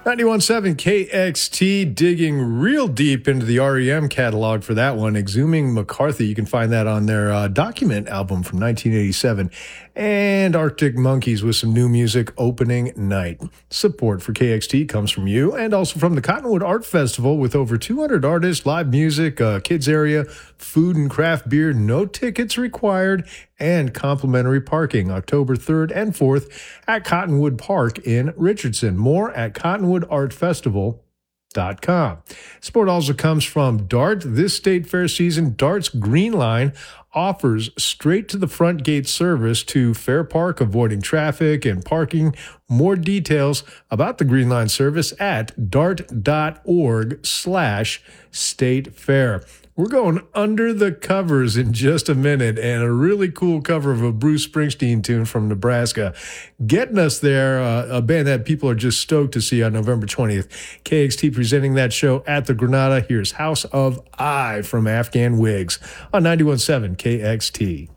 91.7 KXT, digging real deep into the REM catalog for that one. Exhuming McCarthy, you can find that on their Document album from 1987. And Arctic Monkeys with some new music, Opening Night. Support for KXT comes from you and also from the Cottonwood Art Festival with over 200 artists, live music, kids area, food and craft beer, no tickets required, and complimentary parking October 3rd and 4th at Cottonwood Park in Richardson. More at cottonwoodartfestival.com. Support also comes from DART. This state fair season, DART's Green Line offers straight to the front gate service to Fair Park, avoiding traffic and parking. More details about the Green Line service at dart.org/state fair. We're going under the covers in just a minute, and a really cool cover of a Bruce Springsteen tune from Nebraska. Getting us there, a band that people are just stoked to see on November 20th. KXT presenting that show at the Granada. Here's House of I from Afghan Wigs on 91.7 KXT.